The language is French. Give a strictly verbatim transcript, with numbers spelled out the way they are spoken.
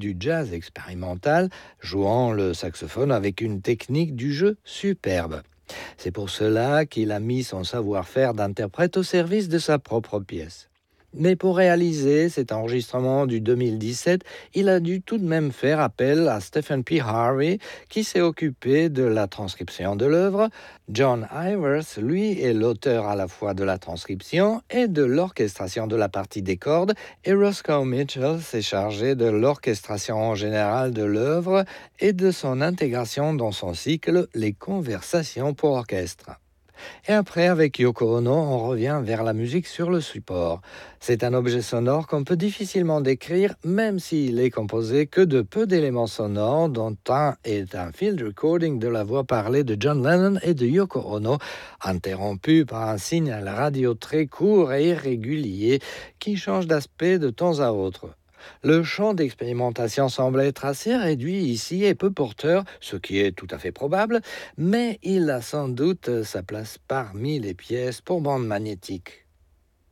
du jazz expérimental, jouant le saxophone avec une technique du jeu superbe. C'est pour cela qu'il a mis son savoir-faire d'interprète au service de sa propre pièce. Mais pour réaliser cet enregistrement du deux mille dix-sept, il a dû tout de même faire appel à Stephen P. Harvey, qui s'est occupé de la transcription de l'œuvre. John Ivers, lui, est l'auteur à la fois de la transcription et de l'orchestration de la partie des cordes, et Roscoe Mitchell s'est chargé de l'orchestration en général de l'œuvre et de son intégration dans son cycle Les Conversations pour orchestre. Et après, avec Yoko Ono, on revient vers la musique sur le support. C'est un objet sonore qu'on peut difficilement décrire, même s'il est composé que de peu d'éléments sonores, dont un est un field recording de la voix parlée de John Lennon et de Yoko Ono, interrompu par un signal radio très court et irrégulier qui change d'aspect de temps à autre. Le champ d'expérimentation semble être assez réduit ici et peu porteur, ce qui est tout à fait probable, mais il a sans doute sa place parmi les pièces pour bande magnétique.